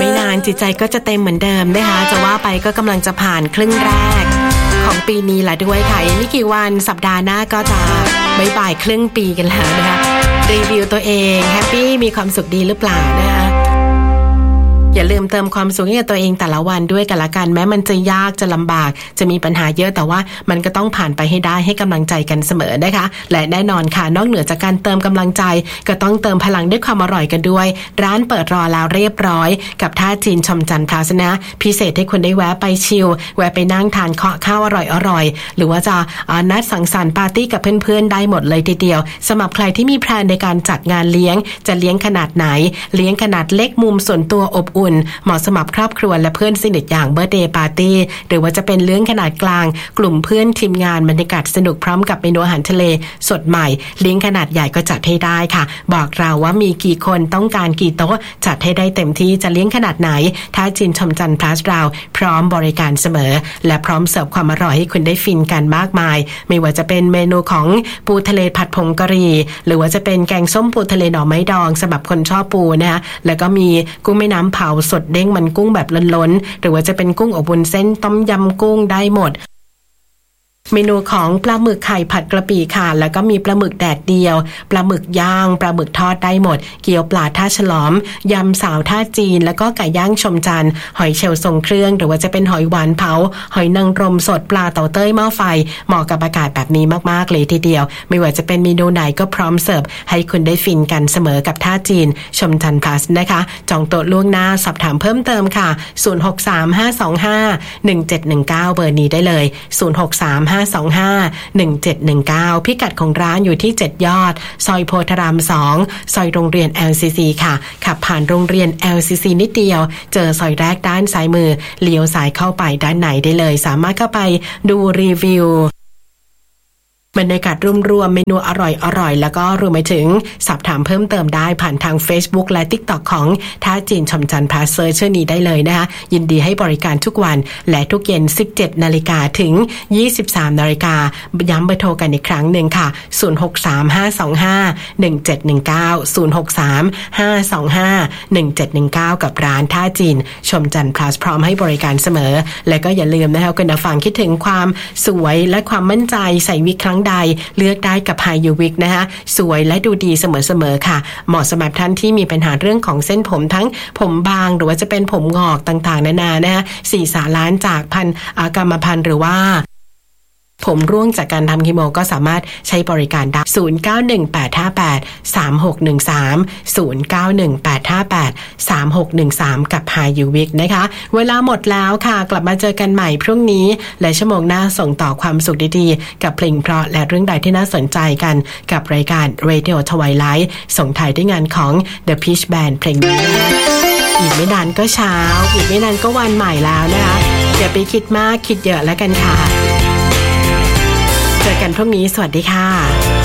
ไม่นานจิตใจก็จะเต็มเหมือนเดิมนะคะจะว่าไปก็กำลังจะผ่านครึ่งแรกของปีนี้ละด้วยค่ะไม่กี่วันสัปดาห์หน้าก็จะบ่ายครึ่งปีกันแล้วนะคะรีวิวตัวเองแฮปปี้มีความสุขดีหรือเปล่านะคะอย่าลืมเติมความสุขให้กับตัวเองแต่ละวันด้วยกันละกันแม้มันจะยากจะลำบากจะมีปัญหาเยอะแต่ว่ามันก็ต้องผ่านไปให้ได้ให้กำลังใจกันเสมอนะคะและแน่นอนค่ะนอกเหนือจากการเติมกำลังใจก็ต้องเติมพลังด้วยความอร่อยกันด้วยร้านเปิดรอแล้วเรียบร้อยกับท่าจีนชมจันทร์พลาสนะพิเศษให้คุณได้แวะไปชิลแวะไปนั่งทานข้าวอร่อยหรือว่าจะนัดสังสรรค์ปาร์ตี้กับเพื่อนๆได้หมดเลยทีเดียวสำหรับใครที่มีแพลนในการจัดงานเลี้ยงจะเลี้ยงขนาดไหนเลี้ยงขนาดเล็กมุมส่วนตัวอบอุ่นเหมาะสำหรับครอบครัวและเพื่อนสนิทอย่างเบอร์เดย์ปาร์ตี้หรือว่าจะเป็นเลี้ยงขนาดกลางกลุ่มเพื่อนทีมงานบรรยากาศสนุกพร้อมกับเมนูอาหารทะเลสดใหม่เลี้ยงขนาดใหญ่ก็จัดให้ได้ค่ะบอกเราว่ามีกี่คนต้องการกี่โต๊ะจัดให้ได้เต็มที่จะเลี้ยงขนาดไหนท่าจีนชมจันทร์พลัสเราพร้อมบริการเสมอและพร้อมเสิร์ฟความอร่อยให้คุณได้ฟินกันมากมายไม่ว่าจะเป็นเมนูของปูทะเลผัดผงกะหรี่หรือว่าจะเป็นแกงส้มปูทะเลหน่อไม้ดองสำหรับคนชอบปูนะคะแล้วก็มีกุ้งแม่น้ำเผาสดเด้งมันกุ้งแบบล้นๆหรือว่าจะเป็นกุ้งอบวุ้นเส้นต้มยำกุ้งได้หมดเมนูของปลาหมึกไข่ผัดกระปิค่ะแล้วก็มีปลาหมึกแดดเดียวปลาหมึกย่างปลาหมึกทอดได้หมดเกี๊ยวปลาท่าฉลอมยำสาวท่าจีนแล้วก็ไก่ย่างชมจันทร์หอยเชลล์ทรงเครื่องหรือว่าจะเป็นหอยหวานเผาหอยนางรมสดปลาเต่าเต้ยหม้อไฟเหมาะกับอากาศแบบนี้มากๆเลยทีเดียวไม่ว่าจะเป็นเมนูไหนก็พร้อมเสิร์ฟให้คุณได้ฟินกันเสมอกับท่าจีนชมจันทร์พลัสนะคะจองโต๊ะล่วงหน้าสอบถามเพิ่มเติมค่ะ0635251719เบอร์นี้ได้เลย0635251719พิกัดของร้านอยู่ที่7ยอดซอยโพธาราม2ซอยโรงเรียน LCC ค่ะขับผ่านโรงเรียน LCC นิดเดียวเจอซอยแรกด้านซ้ายมือเลี้ยวซ้ายเข้าไปด้านในได้เลยสามารถเข้าไปดูรีวิวบรรยากาศรวมๆเมนูอร่อยแล้วก็รวมไปถึงสอบถามเพิ่มเติมได้ผ่านทาง Facebook และ TikTok ของท่าจีนชมจันทร์พลัสชื่อนี้ได้เลยนะคะยินดีให้บริการทุกวันและทุกเย็น 17 นาฬิกาถึง 23 นาฬิกาย้ำเบอร์โทรกันอีกครั้งหนึ่งค่ะ0635251719 กับร้านท่าจีนชมจันทร์พลัสพร้อมให้บริการเสมอและก็อย่าลืมนะคะคุณผู้ฟังคิดถึงความสวยและความมั่นใจใส่วิกครั้งใดเลือกได้กับไฮยูวิกนะคะสวยและดูดีเสมอๆค่ะเหมาะสำหรับท่านที่มีปัญหาเรื่องของเส้นผมทั้งผมบางหรือว่าจะเป็นผมงอกต่างๆนานานะคะศีรษะล้านจากกรรมพันธุ์หรือว่าผมร่วงจากการทำคีโมก็สามารถใช้บริการได้0918583613 กับ High U Week นะคะเวลาหมดแล้วค่ะกลับมาเจอกันใหม่พรุ่งนี้และชั่วโมงหน้าส่งต่อความสุขดีๆกับเพลงเพราะและเรื่องใดที่น่าสนใจกันกับรายการ Radio Twilight ส่งท้ายด้วยงานของ The Peach Band เพลงนี้อีกไม่นานก็เช้าอีกไม่นานก็วันใหม่แล้วนะคะอย่าไปคิดมากคิดเยอะแล้วกันค่ะเจอกันพรุ่งนี้สวัสดีค่ะ